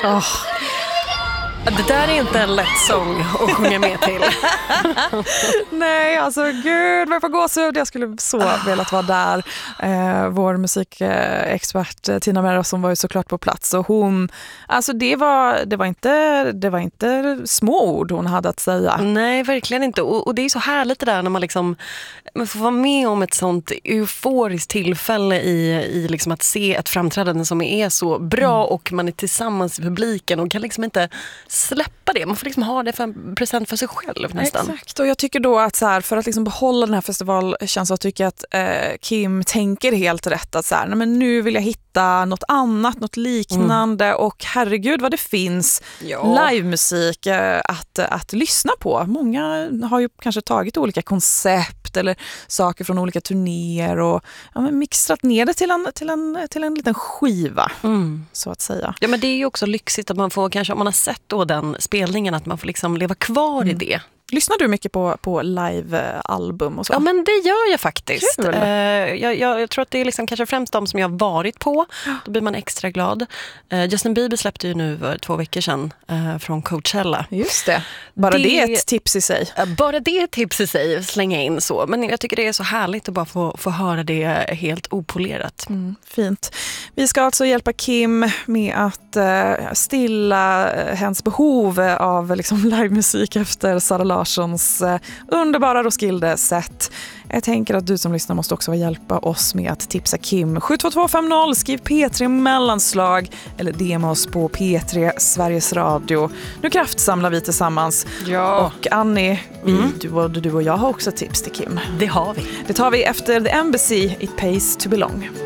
Det där är inte en lätt sång att sjunga med till. Nej, alltså gud, vad jag får gåshud. Jag skulle så velat vara där. Vår musikexpert Tina Merra som var ju såklart på plats. Och hon, alltså det var inte små ord hon hade att säga. Nej, verkligen inte. Och det är så härligt det där när man får vara med om ett sånt euforiskt tillfälle i liksom att se ett framträdande som är så bra och man är tillsammans i publiken och kan liksom inte släppa det. Man får liksom ha det för en present för sig själv nästan. Exakt, och jag tycker då att så här, för att liksom behålla den här festivalkänslan, tycker jag att Kim tänker helt rätt att så här, nej, men nu vill jag hitta något annat, något liknande och herregud vad det finns livemusik att lyssna på. Många har ju kanske tagit olika koncept eller saker från olika turnéer och mixtrat ner det till en liten skiva så att säga. Ja, men det är ju också lyxigt att man får, kanske om man har sett då den spelningen, att man får liksom leva kvar i det. Lyssnar du mycket på live-album och så? Ja, men det gör jag faktiskt. Jag tror att det är liksom kanske främst de som jag har varit på. Då blir man extra glad. Justin Bieber släppte ju nu för 2 veckor sedan från Coachella. Just det. Bara det är ett tips i sig. Bara det är ett tips i sig, slänga in så. Men jag tycker det är så härligt att bara få höra det helt opolerat. Fint. Vi ska alltså hjälpa Kim med att stilla hennes behov av liksom livemusik efter Sara Larssons underbara Roskilde-set. Jag tänker att du som lyssnar måste också hjälpa oss med att tipsa Kim. 72250, skriv P3 mellanslag eller DM oss på P3 Sveriges Radio. Nu kraftsamlar vi tillsammans. Ja. Och Annie, du och jag har också tips till Kim. Det har vi. Det tar vi efter The Embassy, It Pays to Belong.